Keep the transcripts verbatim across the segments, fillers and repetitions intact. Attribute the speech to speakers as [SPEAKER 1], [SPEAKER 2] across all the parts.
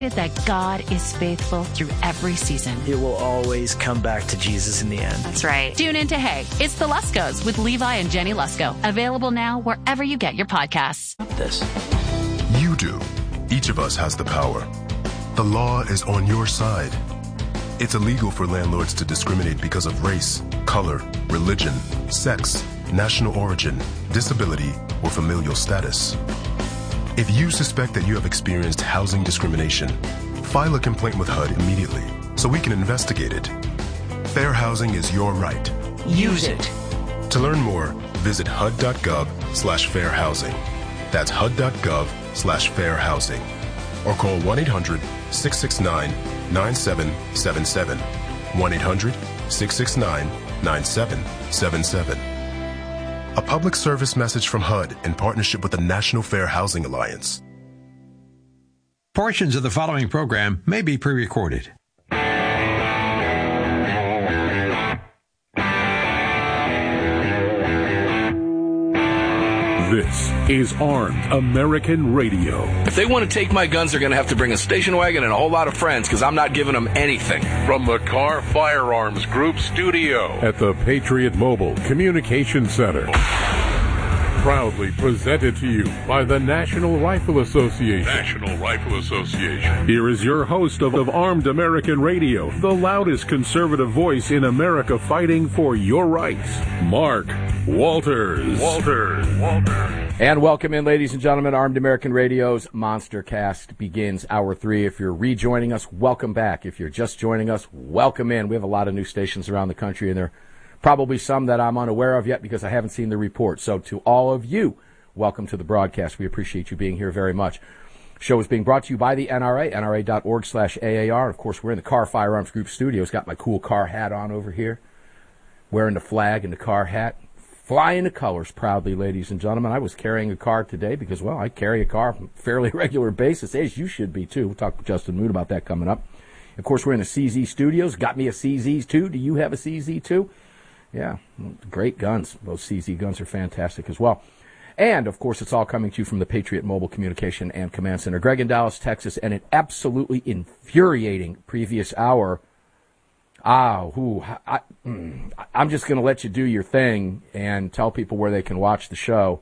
[SPEAKER 1] That God is faithful through every season.
[SPEAKER 2] It will always come back to Jesus in the end.
[SPEAKER 1] That's right. Tune in to Hey, It's the Luskos with Levi and Jenny Lusko. Available now wherever you get your podcasts.
[SPEAKER 2] This.
[SPEAKER 3] You do. Each of us has the power. The law is on your side. It's illegal for landlords to discriminate because of race, color, religion, sex, national origin, disability, or familial status. If you suspect that you have experienced housing discrimination, file a complaint with H U D immediately so we can investigate it. Fair housing is your right.
[SPEAKER 2] Use it.
[SPEAKER 3] To learn more, visit H U D dot gov slash fair housing. That's H U D dot gov slash fair housing. Or call one eight hundred six six nine nine seven seven seven. one eight hundred six six nine nine seven seven seven. A public service message from H U D in partnership with the National Fair Housing Alliance.
[SPEAKER 4] Portions of the following program may be pre-recorded.
[SPEAKER 5] This is Armed American Radio.
[SPEAKER 6] If they want to take my guns, they're going to have to bring a station wagon and a whole lot of friends, because I'm not giving them anything.
[SPEAKER 5] From the Car Firearms Group studio at the Patriot Mobile Communication Center. Proudly presented to you by the National Rifle Association. National Rifle Association. Here is your host of, of Armed American Radio, the loudest conservative voice in America fighting for your rights, Mark Walters. Walters. Walters.
[SPEAKER 7] And welcome in, ladies and gentlemen. Armed American Radio's Monster Cast begins hour three. If you're rejoining us, welcome back. If you're just joining us, welcome in. We have a lot of new stations around the country, and they're probably some that I'm unaware of yet because I haven't seen the report. So to all of you, welcome to the broadcast. We appreciate you being here very much. Show is being brought to you by the N R A, N R A dot org slash A A R. Of course, we're in the Car Firearms Group studios. Got my cool car hat on over here, wearing the flag and the car hat. Flying the colors proudly, ladies and gentlemen. I was carrying a car today because, well, I carry a car on a fairly regular basis, as you should be, too. We'll talk with Justin Mood about that coming up. Of course, we're in the C Z studios. Got me a C Z, too. Do you have a C Z, too? Yeah, great guns. Those C Z guns are fantastic as well. And, of course, it's all coming to you from the Patriot Mobile Communication and Command Center. Greg in Dallas, Texas, and an absolutely infuriating previous hour. Ah, who I, I'm just going to let you do your thing and tell people where they can watch the show,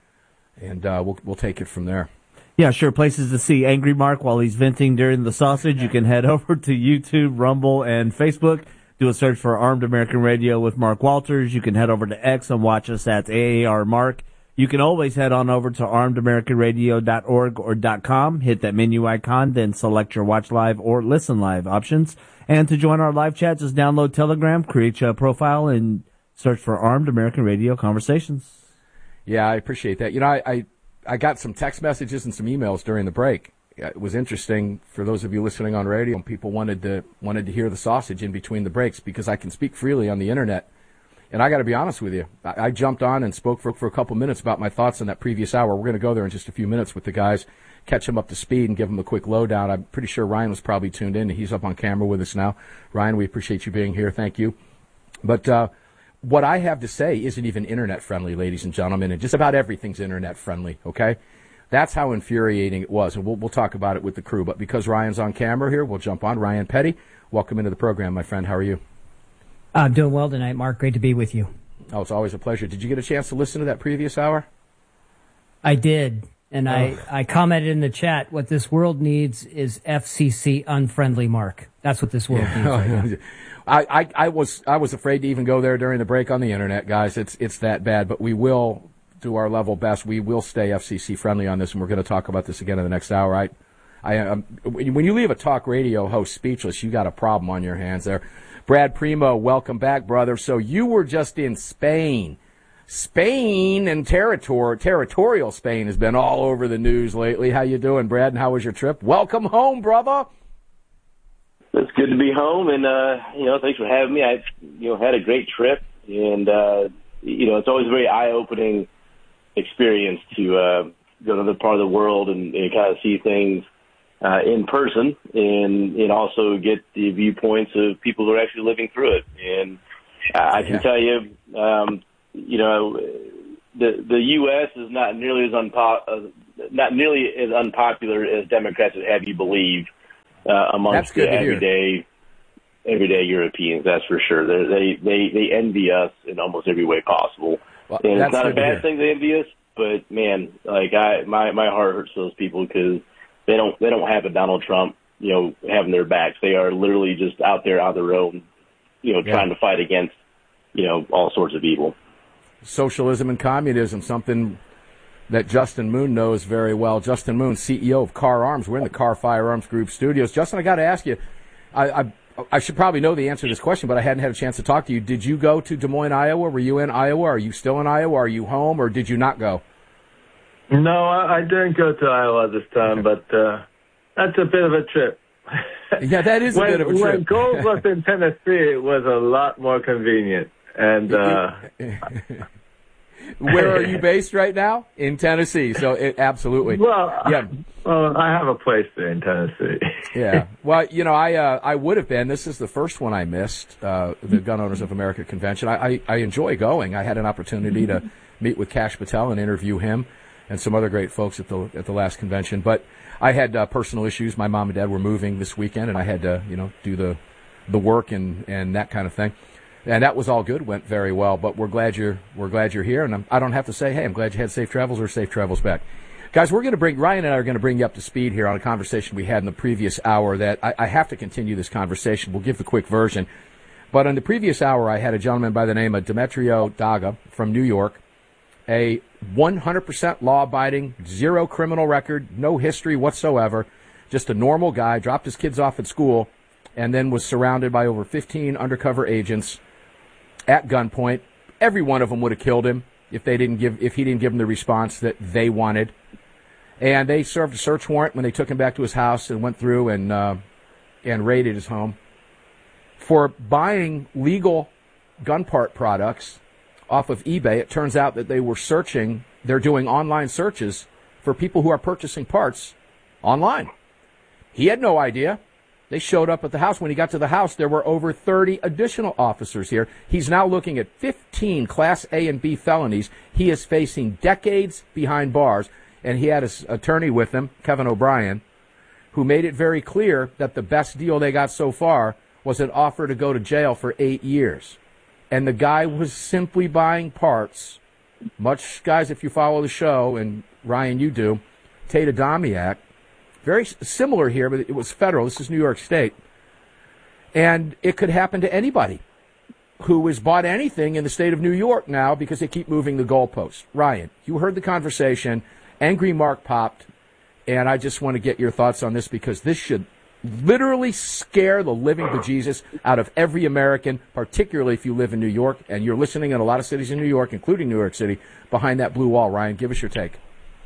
[SPEAKER 7] and uh, we'll we'll take it from there.
[SPEAKER 8] Yeah, sure. Places to see Angry Mark while he's venting during the sausage. You can head over to YouTube, Rumble, and Facebook. Do a search for Armed American Radio with Mark Walters. You can head over to X and watch us at A A R Mark. You can always head on over to armed american radio dot org or .com. Hit that menu icon, then select your watch live or listen live options. And to join our live chat, just download Telegram, create your profile, and search for Armed American Radio Conversations.
[SPEAKER 7] Yeah, I appreciate that. You know, I, I, I got some text messages and some emails during the break. It was interesting for those of you listening on radio. People wanted to wanted to hear the sausage in between the breaks because I can speak freely on the internet. And I got to be honest with you, I, I jumped on and spoke for for a couple minutes about my thoughts on that previous hour. We're going to go there in just a few minutes with the guys, catch them up to speed and give them a quick lowdown. I'm pretty sure Ryan was probably tuned in. He's up on camera with us now. Ryan, we appreciate you being here. Thank you. But uh, what I have to say isn't even internet friendly, ladies and gentlemen, and just about everything's internet friendly. Okay. That's how infuriating it was, and we'll, we'll talk about it with the crew. But because Ryan's on camera here, we'll jump on. Ryan Petty, welcome into the program, my friend. How are you?
[SPEAKER 9] I'm doing well tonight, Mark. Great to be with you.
[SPEAKER 7] Oh, it's always a pleasure. Did you get a chance to listen to that previous hour?
[SPEAKER 9] I did, and
[SPEAKER 7] oh.
[SPEAKER 9] I, I commented in the chat, what this world needs is F C C unfriendly, Mark. That's what this world
[SPEAKER 7] yeah.
[SPEAKER 9] needs right now.
[SPEAKER 7] I, I, I was I was afraid to even go there during the break on the internet, guys. It's it's that bad, but we will do our level best. We will stay F C C friendly on this, and we're going to talk about this again in the next hour. I, I, um, when you leave a talk radio host speechless, you got a problem on your hands there. Brad Primo, welcome back, brother. So you were just in Spain. Spain and territor- territorial Spain has been all over the news lately. How you doing, Brad, and how was your trip? Welcome home, brother.
[SPEAKER 10] It's good to be home, and, uh, you know, thanks for having me. I, you know, had a great trip, and, uh, you know, it's always a very eye-opening experience to uh, go to another part of the world and, and kind of see things uh, in person, and and also get the viewpoints of people who are actually living through it. And uh, I can yeah. tell you, um, you know, the the U S is not nearly as unpo- uh, not nearly as unpopular as Democrats would have you believe. uh, amongst the everyday, everyday Europeans. That's for sure. They're, they they they envy us in almost every way possible,
[SPEAKER 7] well,
[SPEAKER 10] and it's not a bad thing they envy us. But man, like I, my my heart hurts for those people because they don't they don't have a Donald Trump, you know, having their backs. They are literally just out there on their own, you know, yeah. trying to fight against, you know, all sorts of evil.
[SPEAKER 7] Socialism and communism, something that Justin Moon knows very well. Justin Moon, C E O of Car Arms. We're in the Car Firearms Group studios. Justin, I got to ask you, I, I I should probably know the answer to this question, but I hadn't had a chance to talk to you. Did you go to Des Moines, Iowa? Were you in Iowa? Are you still in Iowa? Are you home, or did you not go?
[SPEAKER 11] No, I, I didn't go to Iowa this time, but uh, that's a bit of a trip.
[SPEAKER 7] Yeah, that is a
[SPEAKER 11] when,
[SPEAKER 7] bit of a trip.
[SPEAKER 11] When Gold was in Tennessee, it was a lot more convenient. And uh,
[SPEAKER 7] where are you based right now? In Tennessee. So it, absolutely.
[SPEAKER 11] Well,
[SPEAKER 7] yeah.
[SPEAKER 11] Well, I have a place there in Tennessee.
[SPEAKER 7] Yeah. Well, you know, I uh, I would have been. This is the first one I missed, uh, the Gun Owners of America convention. I, I, I enjoy going. I had an opportunity to meet with Kash Patel and interview him and some other great folks at the at the last convention. But I had uh, personal issues. My mom and dad were moving this weekend, and I had to, you know, do the the work and, and that kind of thing. And that was all good. Went very well. But we're glad you're we're glad you're here, and I'm, I don't have to say, hey, I'm glad you had safe travels or safe travels back. Guys, we're going to bring, Ryan and I are going to bring you up to speed here on a conversation we had in the previous hour that I, I have to continue this conversation. We'll give the quick version. But in the previous hour, I had a gentleman by the name of Demetrio Daga from New York, a one hundred percent law-abiding, zero criminal record, no history whatsoever, just a normal guy, dropped his kids off at school, and then was surrounded by over fifteen undercover agents at gunpoint. Every one of them would have killed him if they didn't give, if he didn't give them the response that they wanted. And they served a search warrant when they took him back to his house and went through and uh, and raided his home for buying legal gun part products off of eBay. It turns out that they were searching, they're doing online searches for people who are purchasing parts online. He had no idea. They showed up at the house. When he got to the house, there were over thirty additional officers here. He's now looking at fifteen Class A and B felonies. He is facing decades behind bars. And he had his attorney with him, Kevin O'Brien, who made it very clear that the best deal they got so far was an offer to go to jail for eight years. And the guy was simply buying parts. Much, guys, if you follow the show, and Ryan, you do, Tate Adamiak, very similar here, but it was federal. This is New York State. And it could happen to anybody who has bought anything in the state of New York now because they keep moving the goalposts. Ryan, you heard the conversation. Angry Mark popped, and I just want to get your thoughts on this because this should literally scare the living bejesus out of every American, particularly if you live in New York, and you're listening in a lot of cities in New York, including New York City, behind that blue wall. Ryan, give us your take.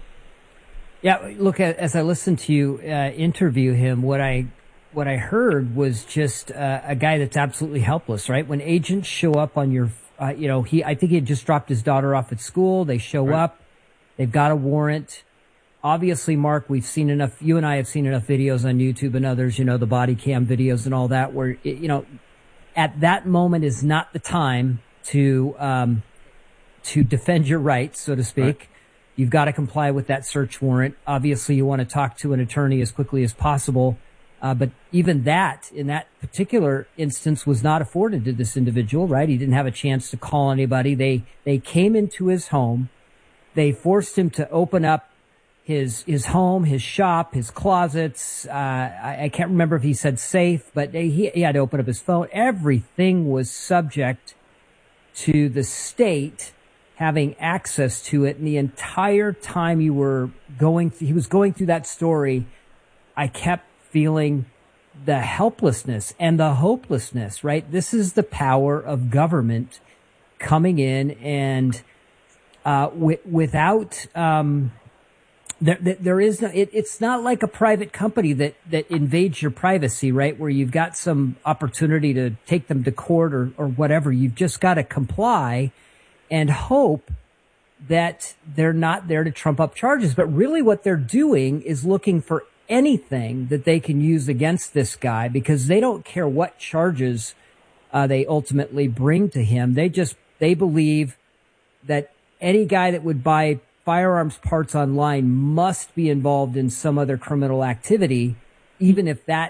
[SPEAKER 9] Yeah, look, as I listened to you uh, interview him, what I what I heard was just uh, a guy that's absolutely helpless, right? When agents show up on your, uh, you know, he I think he had just dropped his daughter off at school. They show right. up. They've got a warrant. Obviously, Mark, we've seen enough, you and I have seen enough videos on YouTube and others, you know, the body cam videos and all that, where, it, you know, at that moment is not the time to, um, to defend your rights, so to speak. Right. You've got to comply with that search warrant. Obviously, you want to talk to an attorney as quickly as possible. Uh, but even that, in that particular instance, was not afforded to this individual, right? He didn't have a chance to call anybody. They, they came into his home. They forced him to open up his his home, his shop, his closets. Uh, I, I can't remember if he said safe, but he, he had to open up his phone. Everything was subject to the state having access to it. And the entire time you were going, th- he was going through that story, I kept feeling the helplessness and the hopelessness, right? This is the power of government coming in and Uh, w- without, um, there, there is no, it, it's not like a private company that, that invades your privacy, right? Where you've got some opportunity to take them to court or, or whatever. You've just got to comply and hope that they're not there to trump up charges. But really what they're doing is looking for anything that they can use against this guy because they don't care what charges, uh, they ultimately bring to him. They just, they believe that any guy that would buy firearms parts online must be involved in some other criminal activity, even if that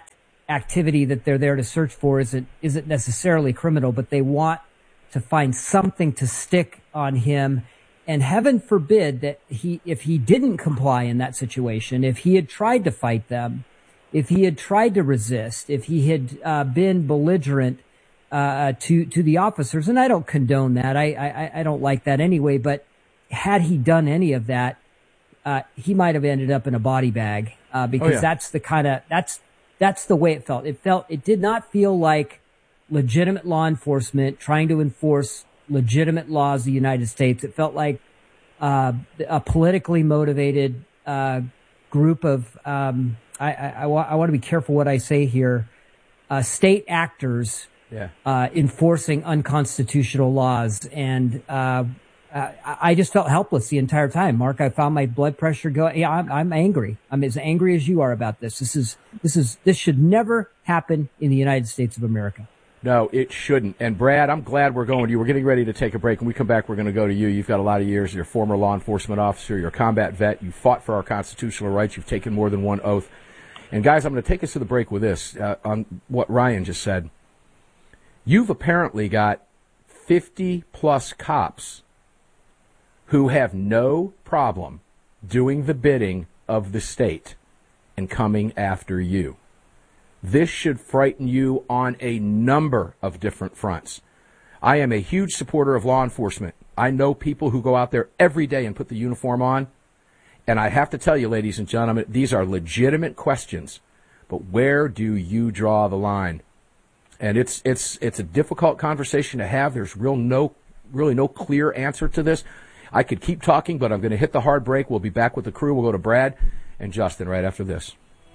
[SPEAKER 9] activity that they're there to search for isn't isn't necessarily criminal, but they want to find something to stick on him. And heaven forbid that he, if he didn't comply in that situation, if he had tried to fight them, if he had tried to resist, if he had uh, been belligerent uh, to to the officers, and I don't condone that, I, I I don't like that anyway. But had he done any of that, uh, he might have ended up in a body bag uh, because oh, yeah. that's the kind of that's that's the way it felt. It felt it did not feel like legitimate law enforcement trying to enforce legitimate laws of the United States. It felt like uh, a politically motivated uh, group of, um, I, I, I, wa- I want to be careful what I say here, uh, state actors
[SPEAKER 7] yeah.
[SPEAKER 9] uh, enforcing unconstitutional laws. And uh, I, I just felt helpless the entire time. Mark, I found my blood pressure going. Yeah, I'm, I'm angry. I'm as angry as you are about this. This is this is this should never happen in the United States of America.
[SPEAKER 7] No, it shouldn't. And Brad, I'm glad we're going to you. We're getting ready to take a break. When we come back, we're going to go to you. You've got a lot of years. You're a former law enforcement officer. You're a combat vet. You fought for our constitutional rights. You've taken more than one oath. And guys, I'm going to take us to the break with this, uh, on what Ryan just said. You've apparently got fifty plus cops who have no problem doing the bidding of the state and coming after you. This should frighten you on a number of different fronts. I am a huge supporter of law enforcement. I know people who go out there every day and put the uniform on. And I have to tell you, ladies and gentlemen, these are legitimate questions. But where do you draw the line? And it's it's it's a difficult conversation to have. There's real no really no clear answer to this. I could keep talking, but I'm going to hit the hard break. We'll be back with the crew. We'll go to Brad and Justin right after this.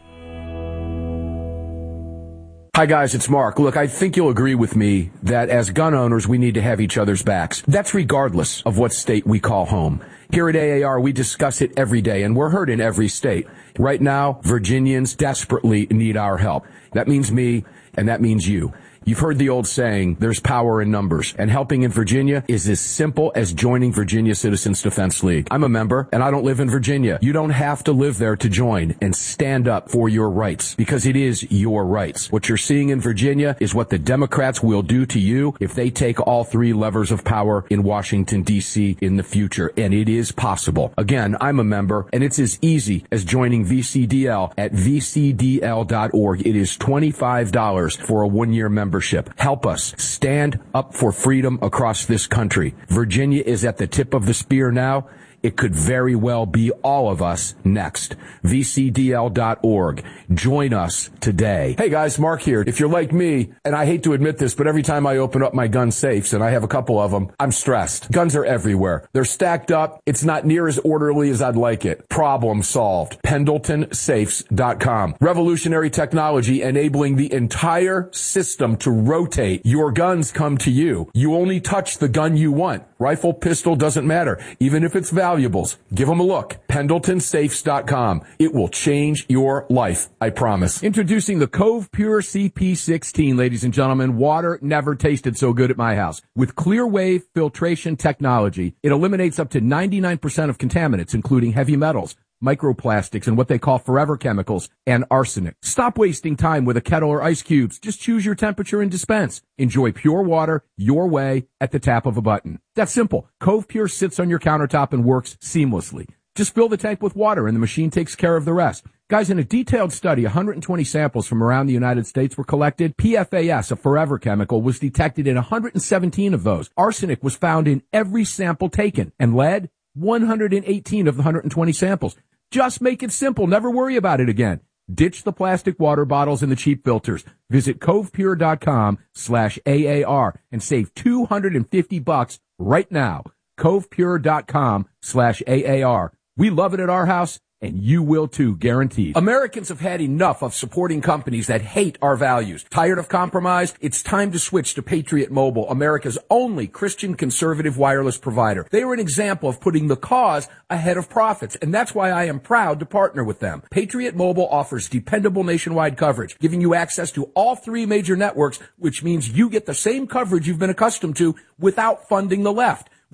[SPEAKER 7] Hi, guys, it's Mark. Look, I think you'll agree with me that as gun owners, we need to have each other's backs. That's regardless of what state we call home. Here at A A R, we discuss it every day, and we're heard in every state. Right now, Virginians desperately need our help. That means me, and that means you. You've heard the old saying, there's power in numbers, and helping in Virginia is as simple as joining Virginia Citizens Defense League. I'm a member, and I don't live in Virginia. You don't have to live there to join and stand up for your rights, because it is your rights. What you're seeing in Virginia is what the Democrats will do to you if they take all three levers of power in Washington, D C in the future, and it is possible. Again, I'm a member, and it's as easy as joining V C D L at v c d l dot org. It is twenty-five dollars for a one-year membership. Help us stand up for freedom across this country. Virginia is at the tip of the spear now. It could very well be all of us next. v c d l dot org. Join us today. Hey guys, Mark here. If you're like me, and I hate to admit this, but every time I open up my gun safes, and I have a couple of them, I'm stressed. Guns are everywhere. They're stacked up. It's not near as orderly as I'd like it. Problem solved. Pendleton Safes dot com. Revolutionary technology enabling the entire system to rotate. Your guns come to you. You only touch the gun you want. Rifle, pistol, doesn't matter. Even if it's valuables, give them a look. Pendleton Safes dot com. It will change your life, I promise. Introducing the Cove Pure C P sixteen, ladies and gentlemen. Water never tasted so good at my house. With clear wave filtration technology, it eliminates up to ninety-nine percent of contaminants, including heavy metals, microplastics, and what they call forever chemicals, and arsenic. Stop wasting time with a kettle or ice cubes. Just choose your temperature and dispense. Enjoy pure water your way at the tap of a button. That's simple. Cove Pure sits on your countertop and works seamlessly. Just fill the tank with water and the machine takes care of the rest. Guys, in a detailed study, one hundred twenty samples from around the United States were collected. P F A S, a forever chemical, was detected in one hundred seventeen of those. Arsenic was found in every sample taken. And lead, one hundred eighteen of the one hundred twenty samples. Just make it simple. Never worry about it again. Ditch the plastic water bottles and the cheap filters. Visit covepure dot com slash A A R and save two hundred fifty bucks right now. covepure dot com slash A A R. We love it at our house, and you will too, guaranteed. Americans have had enough of supporting companies that hate our values. Tired of compromise? It's time to switch to Patriot Mobile, America's only Christian conservative wireless provider. They are an example of putting the cause ahead of profits, and that's why I am proud to partner with them. Patriot Mobile offers dependable nationwide coverage, giving you access to all three major networks, which means you get the same coverage you've been accustomed to without funding the left.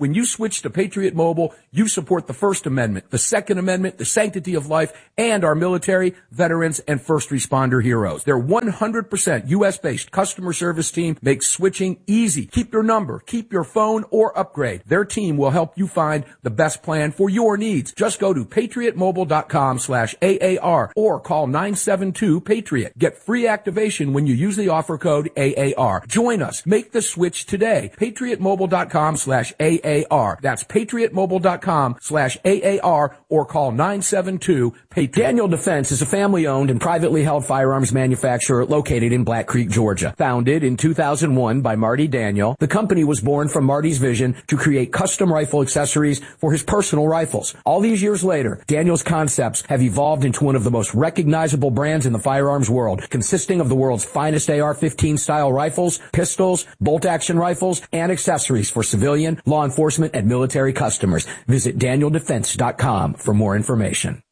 [SPEAKER 7] When you switch to Patriot Mobile, you support the First Amendment, the Second Amendment, the sanctity of life, and our military, veterans, and first responder heroes. Their one hundred percent U S-based customer service team makes switching easy. Keep your number, keep your phone, or upgrade. Their team will help you find the best plan for your needs. Just go to patriotmobile.com slash AAR or call nine seven two PATRIOT. Get free activation when you use the offer code A A R. Join us. Make the switch today. patriotmobile.com slash AAR. That's patriotmobile.com slash AAR or call nine seven two PATRIOT.
[SPEAKER 12] Daniel Defense is a family-owned and privately held firearms manufacturer located in Black Creek, Georgia. Founded in two thousand one by Marty Daniel, the company was born from Marty's vision to create custom rifle accessories for his personal rifles. All these years later, Daniel's concepts have evolved into one of the most recognizable brands in the firearms world, consisting of the world's finest A R fifteen style rifles, pistols, bolt-action rifles, and accessories for civilian, law enforcement, and military customers. Visit daniel defense dot com for more information.